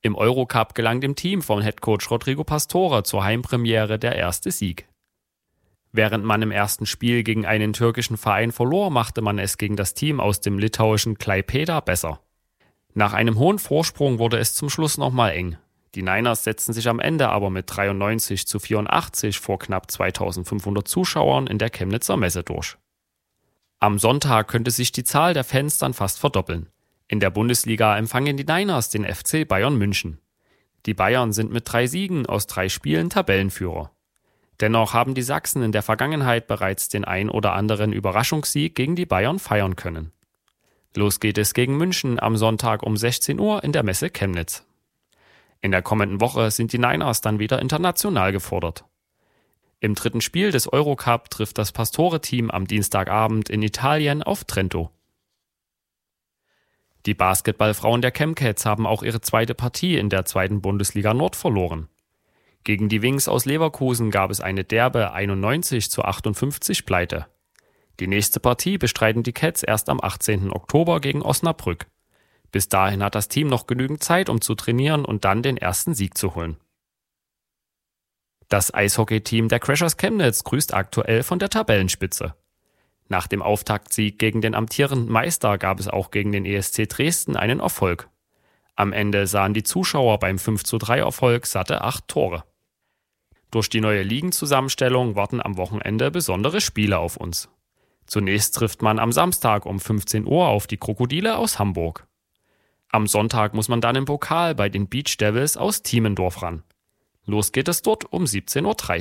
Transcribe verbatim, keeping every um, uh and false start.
Im Eurocup gelang dem Team von Headcoach Rodrigo Pastore zur Heimpremiere der erste Sieg. Während man im ersten Spiel gegen einen türkischen Verein verlor, machte man es gegen das Team aus dem litauischen Klaipėda besser. Nach einem hohen Vorsprung wurde es zum Schluss nochmal eng. Die Niners setzten sich am Ende aber mit dreiundneunzig zu vierundachtzig vor knapp zweitausendfünfhundert Zuschauern in der Chemnitzer Messe durch. Am Sonntag könnte sich die Zahl der Fans dann fast verdoppeln. In der Bundesliga empfangen die Niners den F C Bayern München. Die Bayern sind mit drei Siegen aus drei Spielen Tabellenführer. Dennoch haben die Sachsen in der Vergangenheit bereits den ein oder anderen Überraschungssieg gegen die Bayern feiern können. Los geht es gegen München am Sonntag um sechzehn Uhr in der Messe Chemnitz. In der kommenden Woche sind die Niners dann wieder international gefordert. Im dritten Spiel des Eurocup trifft das Pastore-Team am Dienstagabend in Italien auf Trento. Die Basketballfrauen der Chemcats haben auch ihre zweite Partie in der zweiten Bundesliga Nord verloren. Gegen die Wings aus Leverkusen gab es eine derbe einundneunzig zu achtundfünfzig Pleite. Die nächste Partie bestreiten die Cats erst am achtzehnten Oktober gegen Osnabrück. Bis dahin hat das Team noch genügend Zeit, um zu trainieren und dann den ersten Sieg zu holen. Das Eishockey-Team der Crashers Chemnitz grüßt aktuell von der Tabellenspitze. Nach dem Auftaktsieg gegen den amtierenden Meister gab es auch gegen den E S C Dresden einen Erfolg. Am Ende sahen die Zuschauer beim fünf zu drei Erfolg satte acht Tore. Durch die neue Ligenzusammenstellung warten am Wochenende besondere Spiele auf uns. Zunächst trifft man am Samstag um fünfzehn Uhr auf die Krokodile aus Hamburg. Am Sonntag muss man dann im Pokal bei den Beach Devils aus Tiemendorf ran. Los geht es dort um siebzehn Uhr dreißig.